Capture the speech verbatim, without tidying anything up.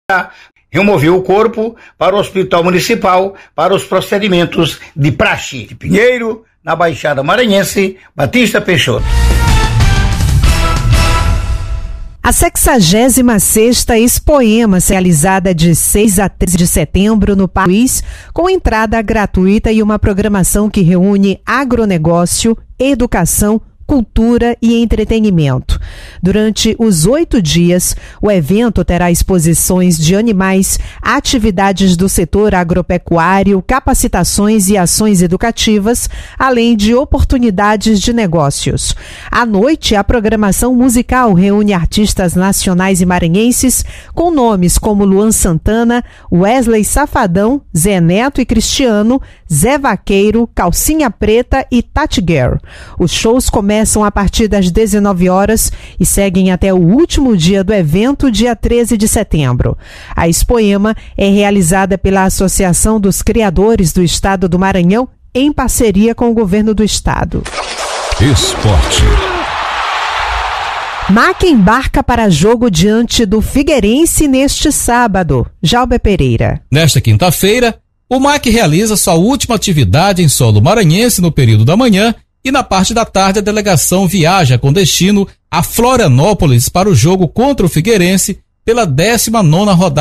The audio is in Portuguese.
removeu o corpo para o Hospital Municipal para os procedimentos de praxe. De Pinheiro, na Baixada Maranhense, Batista Peixoto. A sexagésima sexta Expoema, realizada de seis a treze de setembro no país, com entrada gratuita e uma programação que reúne agronegócio, educação, cultura e entretenimento. Durante os oito dias, o evento terá exposições de animais, atividades do setor agropecuário, capacitações e ações educativas, além de oportunidades de negócios. À noite, a programação musical reúne artistas nacionais e maranhenses com nomes como Luan Santana, Wesley Safadão, Zé Neto e Cristiano, Zé Vaqueiro, Calcinha Preta e Tati Girl. Os shows começam a partir das dezenove horas e seguem até o último dia do evento, dia treze de setembro. A Expoema é realizada pela Associação dos Criadores do Estado do Maranhão, em parceria com o governo do estado. Esporte. M A C embarca para jogo diante do Figueirense neste sábado. Jalber Pereira. Nesta quinta-feira, o M A C realiza sua última atividade em solo maranhense no período da manhã e na parte da tarde a delegação viaja com destino a Florianópolis para o jogo contra o Figueirense pela décima nona rodada